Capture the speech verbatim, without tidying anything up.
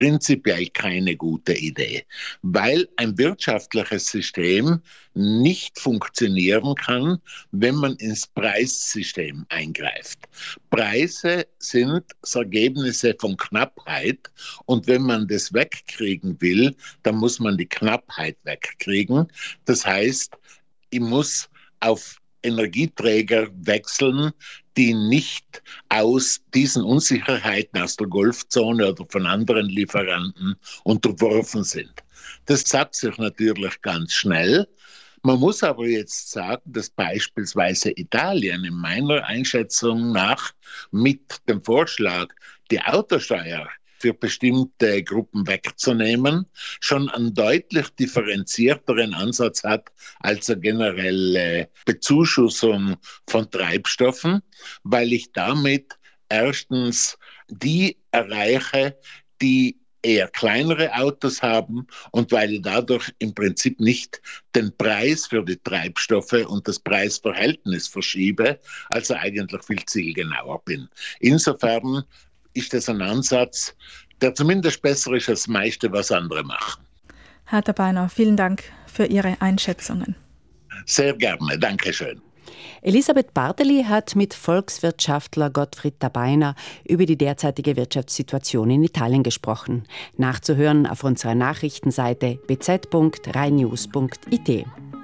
prinzipiell keine gute Idee, weil ein wirtschaftliches System nicht funktionieren kann, wenn man ins Preissystem eingreift. Preise sind das Ergebnis von Knappheit und wenn man das wegkriegen will, dann muss man die Knappheit wegkriegen. Das heißt, ich muss auf Energieträger wechseln, die nicht aus diesen Unsicherheiten aus der Golfzone oder von anderen Lieferanten unterworfen sind. Das sagt sich natürlich ganz schnell. Man muss aber jetzt sagen, dass beispielsweise Italien in meiner Einschätzung nach mit dem Vorschlag, die Autosteuer für bestimmte Gruppen wegzunehmen, schon einen deutlich differenzierteren Ansatz hat als eine generelle Bezuschussung von Treibstoffen, weil ich damit erstens die erreiche, die eher kleinere Autos haben und weil ich dadurch im Prinzip nicht den Preis für die Treibstoffe und das Preisverhältnis verschiebe, also eigentlich viel zielgenauer bin. Insofern ist das ein Ansatz, der zumindest besser ist als das meiste, was andere machen. Herr Dabeiner, vielen Dank für Ihre Einschätzungen. Sehr gerne, danke schön. Elisabeth Barteli hat mit Volkswirtschaftler Gottfried Dabeiner über die derzeitige Wirtschaftssituation in Italien gesprochen. Nachzuhören auf unserer Nachrichtenseite b z punkt rai news punkt i t.